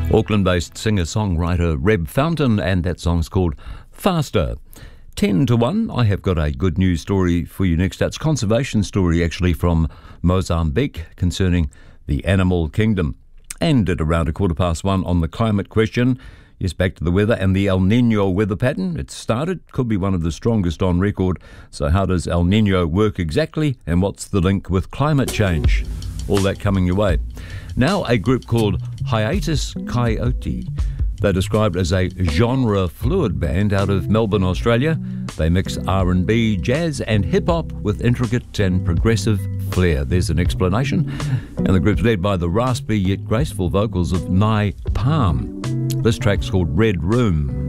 Auckland-based singer-songwriter Reb Fountain, and that song's called Faster. 10 to 1, I have got a good news story for you next. That's a conservation story actually from Mozambique concerning the animal kingdom. And at around 1:15 on the climate question, yes, back to the weather and the El Niño weather pattern. It's started, could be one of the strongest on record. So how does El Niño work exactly, and what's the link with climate change? All that coming your way. Now a group called Hiatus Coyote. They're described as a genre-fluid band out of Melbourne, Australia. They mix R&B, jazz and hip-hop with intricate and progressive flair. There's an explanation. And the group's led by the raspy yet graceful vocals of Nye Palm. This track's called Red Room.